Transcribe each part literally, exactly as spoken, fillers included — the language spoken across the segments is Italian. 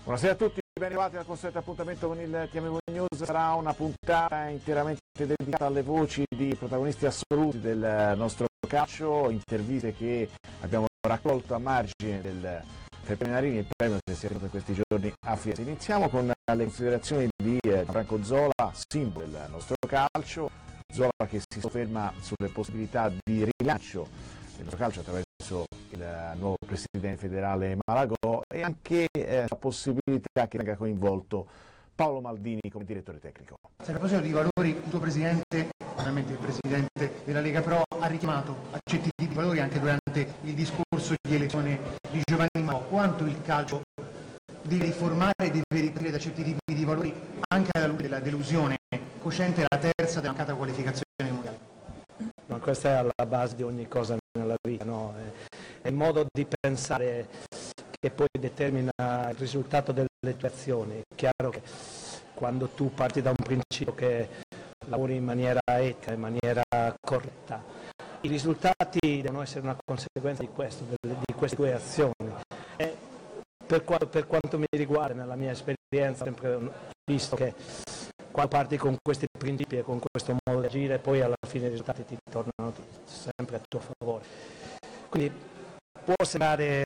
Buonasera a tutti, ben arrivati al consueto appuntamento con il T M V News. Sarà una puntata interamente dedicata alle voci di protagonisti assoluti del nostro calcio, interviste che abbiamo raccolto a margine del Fair Narini, il premio che si è tenuto in questi giorni a Firenze. Iniziamo con le considerazioni di Franco Zola, simbolo del nostro calcio. Zola che si sofferma sulle possibilità di rilancio del nostro calcio attraverso il nuovo presidente federale Malagò e anche eh, la possibilità che venga coinvolto Paolo Maldini come direttore tecnico. Se a proposito di valori, il tuo presidente, veramente il presidente della Lega Pro, ha richiamato accetti di valori anche durante il discorso di elezione di Giovanni Malagò. Quanto il calcio deve riformare e deve ripartire da certi tipi di valori anche alla luce della delusione cosciente e la terza della mancata qualificazione mondiale? No, questa è alla base di ogni cosa nella vita, no? È il modo di pensare che poi determina il risultato delle tue azioni. È chiaro che quando tu parti da un principio che lavori in maniera etica, in maniera corretta, i risultati devono essere una conseguenza di questo, di queste tue azioni. E per quanto, per quanto mi riguarda, nella mia esperienza, ho sempre visto che quando parti con questi principi e con questo modo di agire, poi alla fine i risultati ti tornano sempre a tuo favore. Quindi può sembrare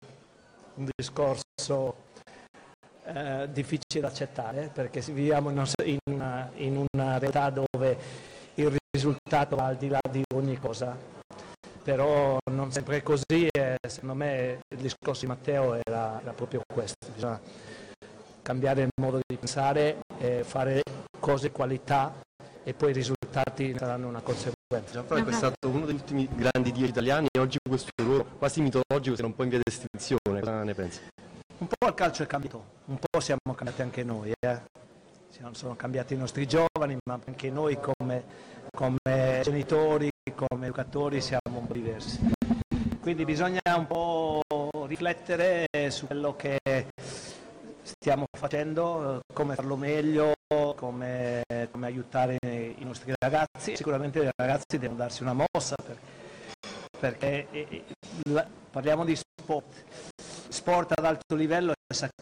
un discorso eh, difficile da accettare, perché viviamo in una, in una realtà dove il risultato va al di là di ogni cosa, però non sempre è così e secondo me il discorso di Matteo era, era proprio questo: bisogna cambiare il modo di pensare e fare cose di qualità e poi i risultati saranno una conseguenza. Gianfranco è stato uno degli ultimi grandi dieci italiani e oggi questo ruolo quasi mitologico era un po' in via di estinzione. Cosa ne pensi? Un po' il calcio è cambiato, un po' siamo cambiati anche noi, eh? Sono cambiati i nostri giovani, ma anche noi come, come genitori, come educatori siamo un po' diversi. Quindi bisogna un po' riflettere su quello che stiamo facendo, come farlo meglio, come, come aiutare i nostri ragazzi. Sicuramente i ragazzi devono darsi una mossa perché, perché eh, la, parliamo di sport, sport ad alto livello,